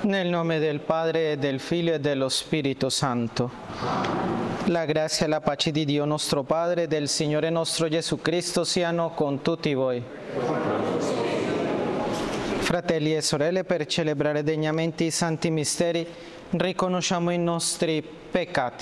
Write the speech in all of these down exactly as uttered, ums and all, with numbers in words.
Nel nome del Padre, del Figlio e dello Spirito Santo. La grazia e la pace di Dio nostro Padre e del Signore nostro Gesù Cristo siano con tutti voi. Fratelli e sorelle, per celebrare degnamente i santi misteri, riconosciamo i nostri peccati.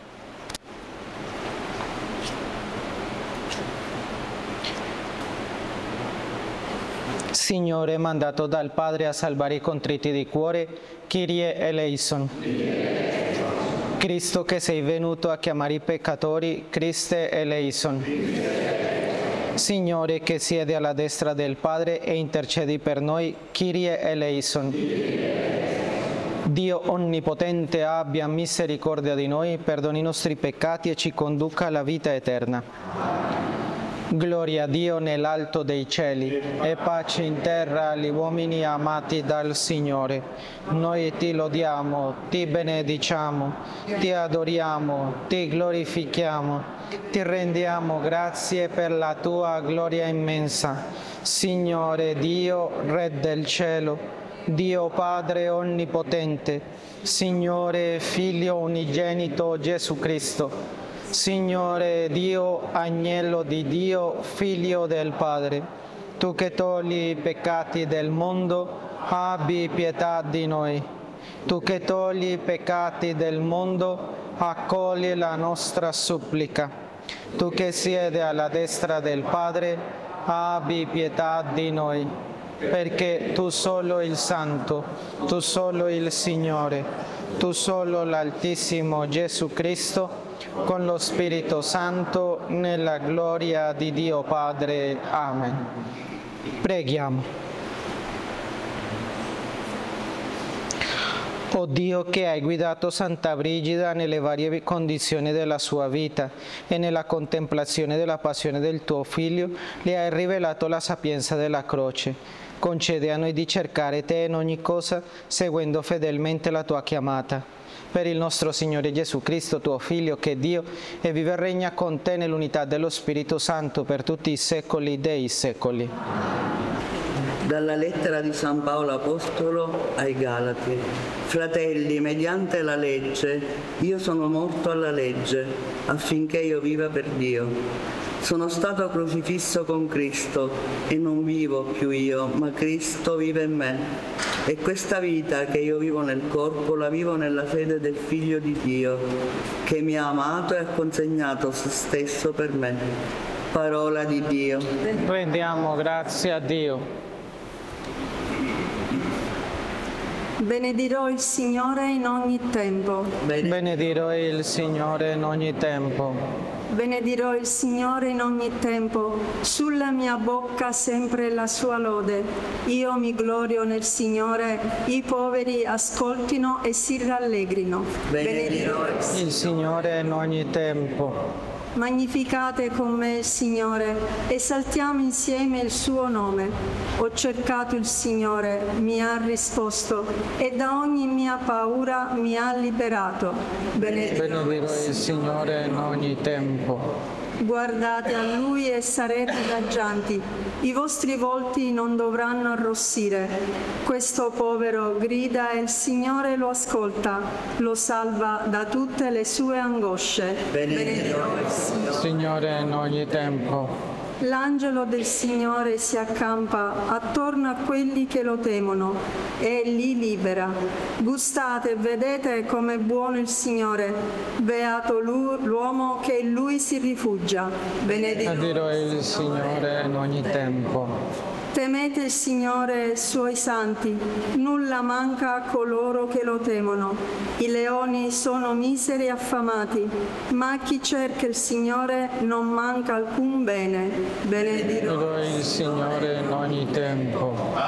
Signore, mandato dal Padre a salvare i contriti di cuore, Kyrie eleison. Cristo, che sei venuto a chiamare i peccatori, Christe eleison. Signore, che siede alla destra del Padre e intercedi per noi, Kyrie eleison. Dio onnipotente abbia misericordia di noi, perdoni i nostri peccati e ci conduca alla vita eterna. Gloria a Dio nell'alto dei cieli e pace in terra agli uomini amati dal Signore. Noi ti lodiamo, ti benediciamo, ti adoriamo, ti glorifichiamo, ti rendiamo grazie per la tua gloria immensa. Signore Dio, Re del cielo, Dio Padre onnipotente, Signore Figlio unigenito Gesù Cristo, Signore Dio, Agnello di Dio, Figlio del Padre, tu che togli i peccati del mondo, abbi pietà di noi. Tu che togli i peccati del mondo, accogli la nostra supplica. Tu che siedi alla destra del Padre, abbi pietà di noi. Perché tu solo il Santo, tu solo il Signore, tu solo l'Altissimo Gesù Cristo, con lo Spirito Santo, nella gloria di Dio Padre. Amen. Preghiamo. O Dio, che hai guidato Santa Brigida nelle varie condizioni della sua vita e nella contemplazione della passione del tuo Figlio, le hai rivelato la sapienza della croce. Concede a noi di cercare te in ogni cosa, seguendo fedelmente la tua chiamata. Per il nostro Signore Gesù Cristo, tuo Figlio, che è Dio, e vive e regna con te nell'unità dello Spirito Santo per tutti i secoli dei secoli. Dalla lettera di San Paolo Apostolo ai Galati. Fratelli, mediante la legge, io sono morto alla legge, affinché io viva per Dio. Sono stato crocifisso con Cristo e non vivo più io, ma Cristo vive in me. E questa vita che io vivo nel corpo la vivo nella fede del Figlio di Dio, che mi ha amato e ha consegnato se stesso per me. Parola di Dio. Rendiamo grazie a Dio. Benedirò il Signore in ogni tempo. Benedirò il Signore in ogni tempo. Benedirò il Signore in ogni tempo, sulla mia bocca sempre la sua lode. Io mi glorio nel Signore, i poveri ascoltino e si rallegrino. Benedirò il Signore in ogni tempo. Magnificate con me il Signore, esaltiamo insieme il suo nome. Ho cercato il Signore, mi ha risposto e da ogni mia paura mi ha liberato. Benedirò il Signore in ogni tempo. Guardate a Lui e sarete raggianti, i vostri volti non dovranno arrossire. Questo povero grida e il Signore lo ascolta, lo salva da tutte le sue angosce. Benedirò il Signore. Signore in ogni tempo. L'angelo del Signore si accampa attorno a quelli che lo temono e li libera. Gustate e vedete com'è buono il Signore. Beato l'uomo che in Lui si rifugia. Benedirò il Signore in ogni tempo. Temete il Signore e suoi santi, nulla manca a coloro che lo temono. I leoni sono miseri e affamati, ma a chi cerca il Signore non manca alcun bene. Benedirò il Signore in ogni tempo.